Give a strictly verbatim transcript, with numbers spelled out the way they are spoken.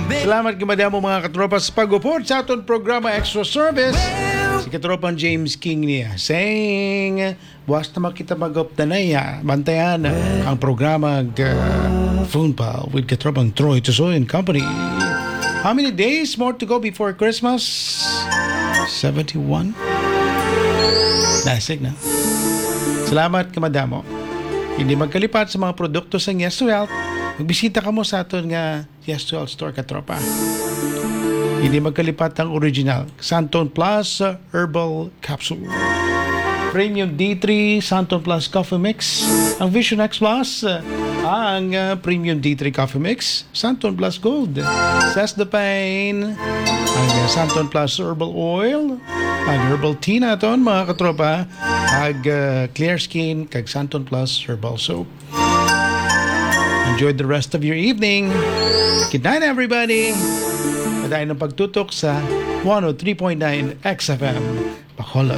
Salamat kamadya mo mga katropa sa pag-uport sa aton programa Extra Service. Si katropang James King niya saying, buwas na makita mag-up na na ya. Bantayan ang programa uh, Phone Pal with katropang Troy Tusoy and Company. How many days more to go before Christmas? seventy-one? Nasig na. Salamat kamadya mo. Hindi magkalipat sa mga produkto sa Yes to Health. Magbisita ka mo sa aton nga Yes to Health store katropa. Hindi magkalipat ang original Santon Plus uh, Herbal Capsule, Premium D three Santon Plus Coffee Mix, ang Vision X Plus, uh, ang uh, Premium D three Coffee Mix, Santon Plus Gold, Sesdapine, ang uh, Santon Plus Herbal Oil, ang Herbal Tea naton mga katropa, ang uh, Clear Skin, kag Santon Plus Herbal Soap. Enjoy the rest of your evening. Good night, everybody. At ng pagtutok sa one oh three point nine X F M. Bacolod.